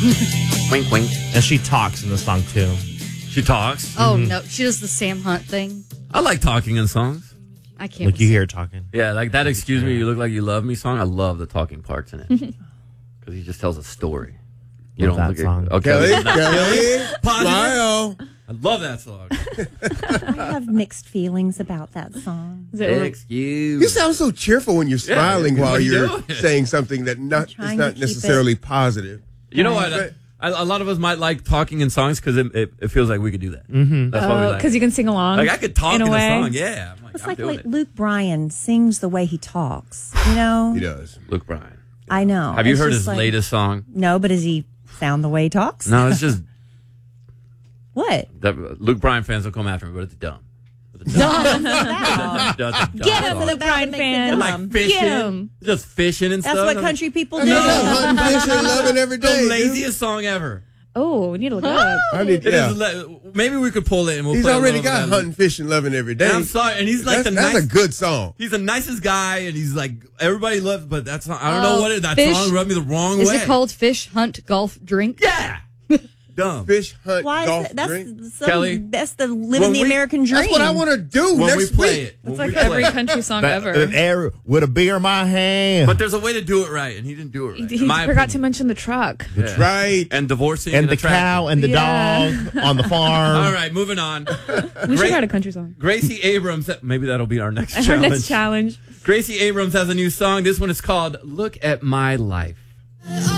Wink, wink. And she talks in the song, too. She talks. Oh, no. She does the Sam Hunt thing. I like talking in songs. I can't. Like, you hear her talking. Yeah, like that Excuse Me, You Look Like You Love Me song. I love the talking parts in it. Because he just tells a story. You Love don't that look song. Okay. Kelly, smile. I love that song. I have mixed feelings about that song. Excuse. You sound so cheerful when you're smiling while what are you you're doing? saying something that is trying not to keep necessarily positive. You know what? A lot of us might like talking in songs because it feels like we could do that. Mm-hmm. That's why we like. Because you can sing along. Like I could talk in a way. song. Yeah. I'm It's I'm like doing it. Luke Bryan sings the way he talks. You know? He does. Luke Bryan. I know. Have you It's heard just his like- latest song? No, but does he sound the way he talks? No, it's just What? that Luke Bryan fans will come after me, but it's dumb. Dumb. Get him, Luke Bryan fan. Like fishing, Get him. just fishing and That's stuff. what country people do. Hunting, fishing, loving every The day. dude. laziest song ever. Oh, we need to look it up. I need, It yeah. is maybe we could pull it and we'll. He's play a already little got bit of hunting, fishing, loving every day. And I'm sorry, and he's like that's a good song. He's the nicest guy, and he's like everybody loves. But that's not. I don't know what it is. That Fish- song rubbed me the wrong Is way. it called Fish, Hunt, Golf, Drink? Yeah. Dumb. Fish, hunt, Why golf, is that? drink. Kelly, That's the living the American dream. That's what I want to do When next we play week. it, It's when like we every play it. country song ever. With a beer in my hand. But there's a way to do it right, and he didn't do it right. He in my forgot to opinion. mention the truck. That's right. And divorcing and the a tractor. cow and the dog on the farm. All right, moving on. We should write a country song. Gracie Abrams. Maybe that'll be our next Our challenge. next challenge. Gracie Abrams has a new song. This one is called "Look at My Life."